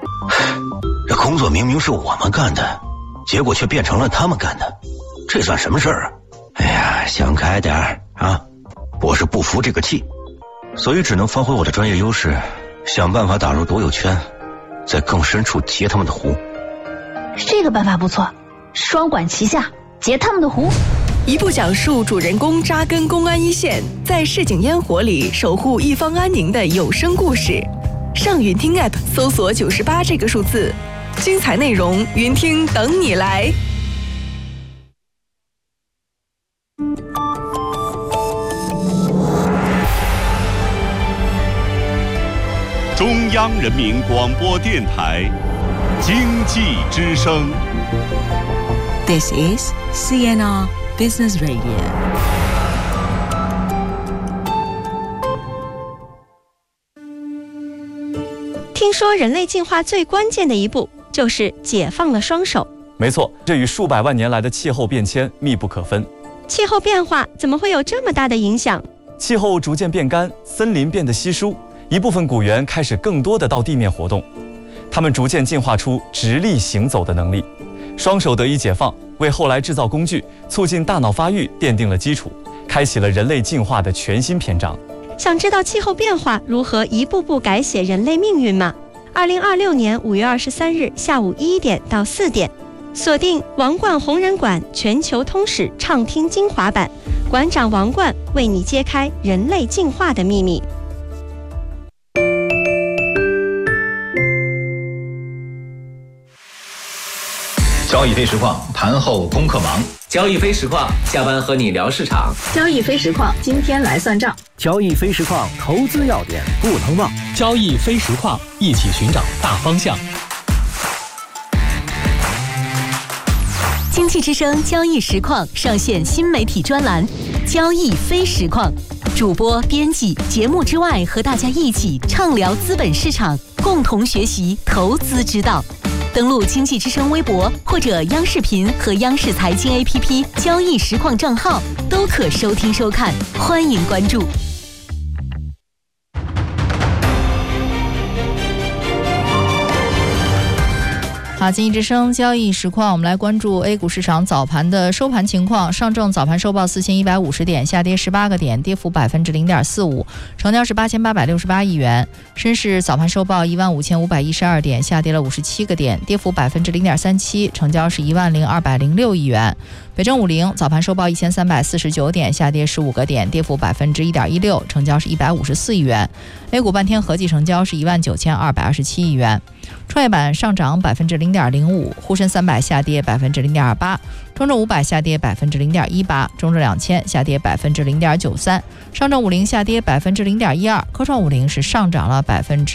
这工作明明是我们干的，结果却变成了他们干的，这算什么事儿啊？哎呀，想开点啊！我是不服这个气，所以只能发挥我的专业优势，想办法打入独有圈，在更深处截他们的湖。 这个办法不错，双管齐下，截他们的湖。 一部讲述主人公扎根公安一线，在市井烟火里守护一方安宁的有声故事。上云听 App 搜索98这个数字，精彩内容云听等你来。 中央人民广播电台经济之声。 This is CNR Business Radio。 听说人类进化最关键的一步就是解放了双手。 没错，这与数百万年来的气候变迁密不可分。 气候变化怎么会有这么大的影响？ 气候逐渐变干，森林变得稀疏，一部分古猿开始更多的到地面活动，它们逐渐进化出直立行走的能力，双手得以解放，为后来制造工具、促进大脑发育奠定了基础，开启了人类进化的全新篇章。 想知道气候变化如何一步步改写人类命运吗？2026年5月23日下午1点到4点，锁定王冠红人馆全球通史畅听精华版，馆长王冠为你揭开人类进化的秘密。 交易非实况，盘后功课忙。 交易非实况，下班和你聊市场。 交易非实况，今天来算账。 交易非实况，投资要点不能忘。 交易非实况，一起寻找大方向。 经济之声交易实况上线新媒体专栏交易非实况，主播编辑节目之外和大家一起畅聊资本市场，共同学习投资之道。登录经济之声微博或者央视频和央视财经 APP 交易实况账号都可收听收看，欢迎关注。 好，经济之声交易实况，我们来关注 A 股市场早盘的收盘情况。上证早盘收报4150点，下跌18个点，跌幅0.45%，成交是8868亿元。深市早盘收报15512点，下跌了57个点，跌幅0.37%，成交是10206亿元。北证50早盘收报1349点，下跌15个点，跌幅1.16%，成交是154亿元。A 股半天合计成交是19227亿元。创业板上涨0.05%，沪深300下跌0.28%，中证500下跌0.18%，中证2000下跌0.93%，上证50下跌0.12%，科创50是上涨了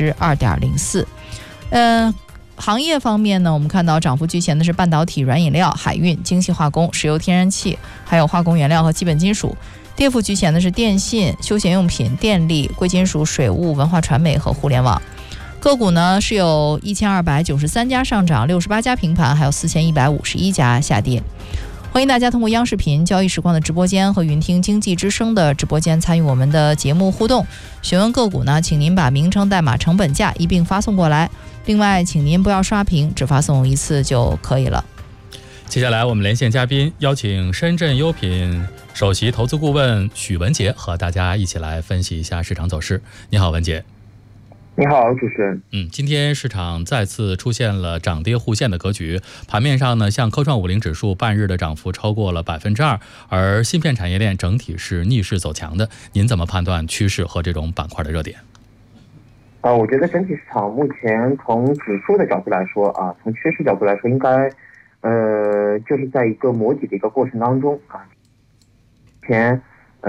2.04%。行业方面呢，我们看到涨幅居前的是半导体、软饮料、海运、精细化工、石油天然气，还有化工原料和基本金属。跌幅居前的是电信、休闲用品、电力、贵金属、水务、文化传媒和互联网。个股呢是有1293家上涨，68家平盘，还有4151家下跌。欢迎大家通过央视频交易实况的直播间和云听经济之声的直播间参与我们的节目互动。询问个股呢，请您把名称、代码、成本价一并发送过来。另外，请您不要刷屏，只发送一次就可以了。 接下来我们连线嘉宾，邀请深圳优品首席投资顾问许文杰和大家一起来分析一下市场走势。你好，文杰。 你好，主持人。 今天市场再次出现了涨跌互现的格局。盘面上呢，像科创50指数半日的涨幅超过了2%，而芯片产业链整体是逆势走强的。您怎么判断趋势和这种板块的热点？ 我觉得整体市场目前从指数的角度来说从趋势角度来说，应该就是在一个磨底的一个过程当中前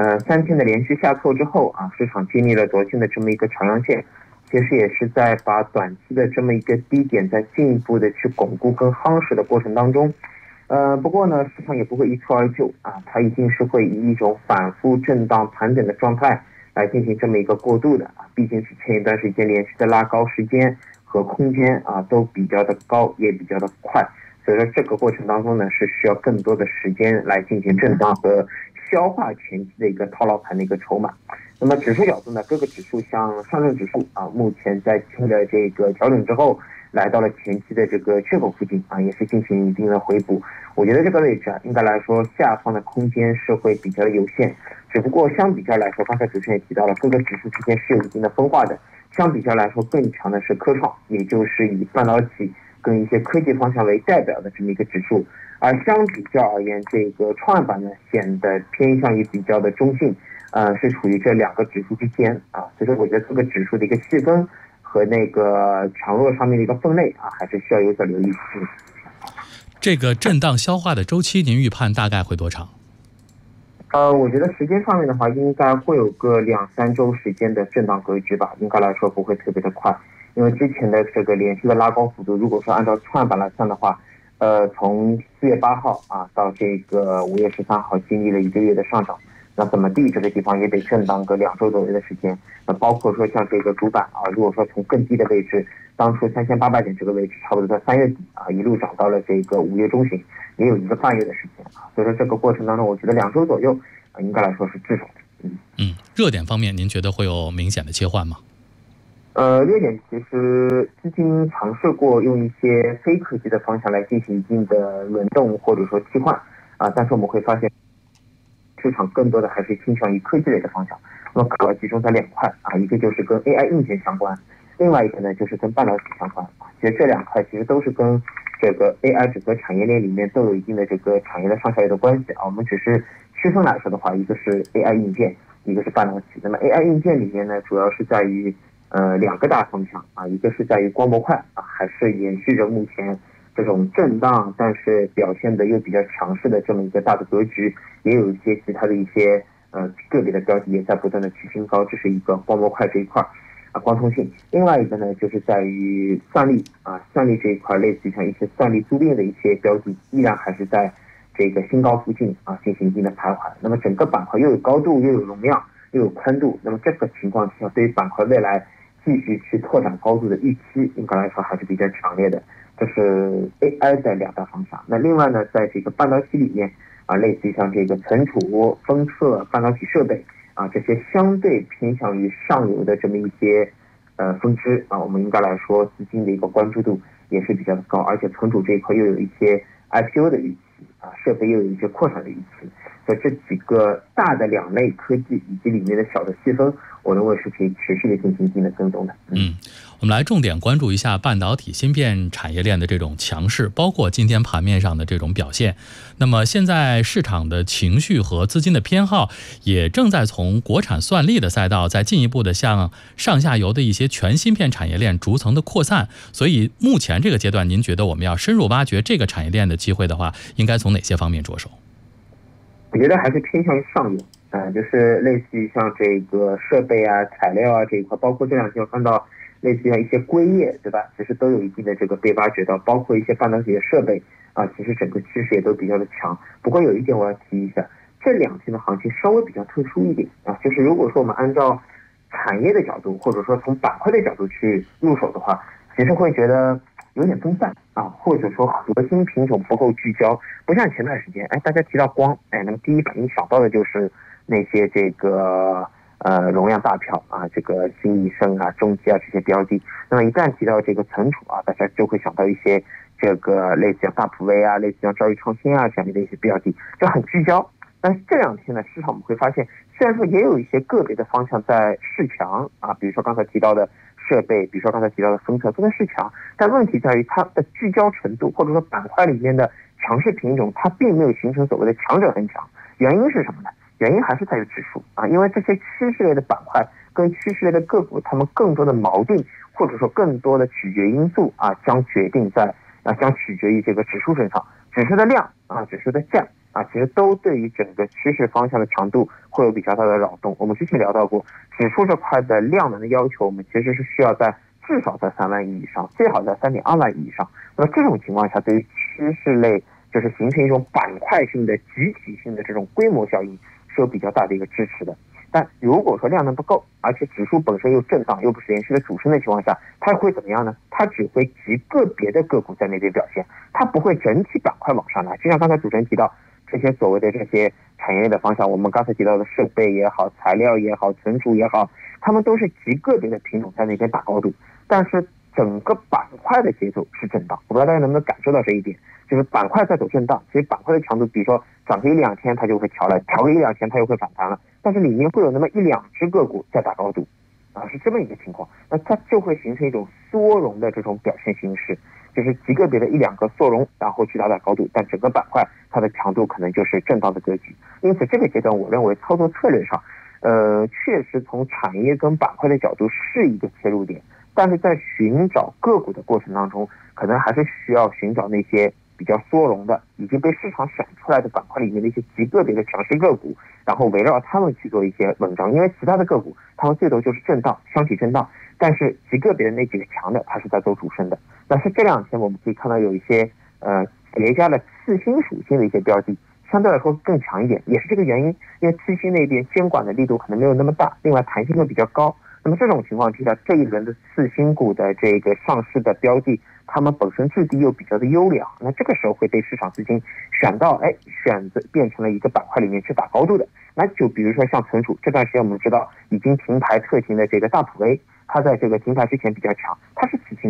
3天的连续下挫之后市场经历了昨天的这么一个长阳线。其实也是在把短期的这么一个低点再进一步的去巩固跟夯实的过程当中，不过呢，市场也不会一蹴而就它一定是会以一种反复震荡盘整的状态来进行这么一个过渡的毕竟是前一段时间连续的拉高时间和空间都比较的高，也比较的快，所以说这个过程当中呢，是需要更多的时间来进行震荡和消化前期的一个套牢盘的一个筹码。那么指数角度呢，各个指数像上证指数目前在经历了这个调整之后来到了前期的这个缺口附近啊，也是进行一定的回补。我觉得这个位置啊，应该来说下方的空间是会比较有限，只不过相比较来说，刚才主持人也提到了，各个指数之间是有一定的分化的。相比较来说，更强的是科创，也就是以半导体跟一些科技方向为代表的这么一个指数。而相比较而言，这个创业板呢显得偏向于比较的中性，是处于这两个指数之间啊。所以说，我觉得这个指数的一个细分和那个强弱上面的一个分类啊，还是需要有所留意。 这个震荡消化的周期，您预判大概会多长？ 我觉得时间上面的话，应该会有个2-3周时间的震荡格局吧，应该来说不会特别的快，因为之前的这个连续的拉高幅度，如果说按照创业板来算的话，从4月8号啊到这个5月13号经历了1个月的上涨，那怎么地这个地方也得震荡个2周左右的时间。那包括说像这个主板啊，如果说从更低的位置，当初3800点这个位置，差不多在3月底啊一路涨到了这个5月中旬，也有1个半月的时间啊。所以说这个过程当中，我觉得2周左右应该来说是至少的。 热点方面，您觉得会有明显的切换吗？ 热点其实资金尝试过用一些非科技的方向来进行一定的轮动或者说替换啊，但是我们会发现市场更多的还是倾向于科技类的方向。那么主要集中在2块啊，一个就是跟 AI 硬件相关，另外一个呢就是跟半导体相关啊。其实这2块其实都是跟这个 AI 整个产业链里面都有一定的这个产业的上下游的关系啊。我们只是区分来说的话，一个是 AI 硬件，一个是半导体。那么 AI 硬件里面呢，主要是在于2个大方向啊，一个是在于光模块啊，还是延续着目前这种震荡但是表现的又比较强势的这么一个大的格局，也有一些其他的一些个别的标的也在不断的去新高，这是一个光模块这一块啊，光通信。另外一个呢，就是在于算力啊，算力这一块，类似于像一些算力租赁的一些标的，依然还是在这个新高附近啊进行一定的徘徊。那么整个板块又有高度，又有容量，又有宽度，那么这个情况之下，对于板块未来继续去拓展高度的预期，应该来说还是比较强烈的。这是 AI 在2大方向。那另外呢，在这个半导体里面啊，类似于像这个存储、封测、半导体设备啊，这些相对偏向于上游的这么一些分支啊，我们应该来说资金的一个关注度也是比较的高，而且存储这一块又有一些 IPO 的预期啊，设备又有一些扩产的预期。所以这几个大的2类科技以及里面的小的细分，我认为是可以持续的进行一定的跟踪的。 我们来重点关注一下半导体芯片产业链的这种强势，包括今天盘面上的这种表现。那么现在市场的情绪和资金的偏好也正在从国产算力的赛道再进一步的向上下游的一些全芯片产业链逐层的扩散。所以目前这个阶段，您觉得我们要深入挖掘这个产业链的机会的话，应该从哪些方面着手？ 我觉得还是偏向于上游就是类似于像这个设备啊、材料啊这一块，包括这2天我看到类似于像一些硅业，对吧？其实都有一定的这个被挖掘到，包括一些半导体的设备啊，其实整个趋势也都比较的强。不过有一点我要提一下，这2天的行情稍微比较特殊一点啊，就是如果说我们按照产业的角度，或者说从板块的角度去入手的话，其实会觉得有点分散啊，或者说核心品种不够聚焦，不像前段时间，大家提到光，那么第一反应想到的就是那些这个容量大票啊，这个新易生啊、中基啊这些标的。那么一旦提到这个存储啊，大家就会想到一些这个类似像大普威啊、类似像兆易创新啊这样的一些标的，就很聚焦。但是这2天呢，市场我们会发现，虽然说也有一些个别的方向在示强啊，比如说刚才提到的设备，比如说刚才提到的封测都在示强，但问题在于它的聚焦程度，或者说板块里面的强势品种，它并没有形成所谓的强者很强。原因是什么呢？原因还是在于指数啊，因为这些趋势类的板块跟趋势类的个股，它们更多的锚定或者说更多的取决因素啊，将取决于这个指数身上，指数的量啊，指数的价啊，其实都对于整个趋势方向的强度会有比较大的扰动。我们之前聊到过，指数这块的量能的要求，我们其实是需要至少在3万亿以上，最好在3.2万亿以上。那么这种情况下，对于趋势类就是形成一种板块性的集体性的这种规模效应是有比较大的一个支持的。但如果说量能不够，而且指数本身又震荡，又不是连续的主升的情况下，它会怎么样呢？它只会集个别的个股在那边表现，它不会整体板块往上来。就像刚才主持人提到，这些所谓的这些产业链的方向，我们刚才提到的设备也好、材料也好、存储也好，他们都是极个别的品种在那边打高度。但是整个板块的节奏是震荡。我不知道大家能不能感受到这一点，就是板块在走震荡，其实板块的强度，比如说涨个1-2天它就会调了，调个1-2天它又会反弹了，但是里面会有那么1-2只个股在打高度是这么一个情况，那它就会形成一种缩容的这种表现形式，就是极个别的1-2个缩容，然后去打高度，但整个板块它的强度可能就是震荡的格局。因此这个阶段我认为操作策略上确实从产业跟板块的角度是一个切入点，但是在寻找个股的过程当中，可能还是需要寻找那些比较缩容的已经被市场选出来的板块里面的一些极个别的强势个股，然后围绕他们去做一些文章。因为其他的个股他们最多就是震荡，箱体震荡，但是极个别的那几个强的它是在做主升的。但是这2天我们可以看到有一些叠加了次新属性的一些标的相对来说更强一点，也是这个原因，因为次新那边监管的力度可能没有那么大，另外弹性会比较高。那么这种情况之下，这一轮的次新股的这个上市的标的，他们本身质地又比较的优良，那这个时候会被市场资金选到，选择变成了一个板块里面去打高度的。那就比如说像存储，这段时间我们知道已经停牌特停的这个大普威，它在这个停牌之前比较强，它是次新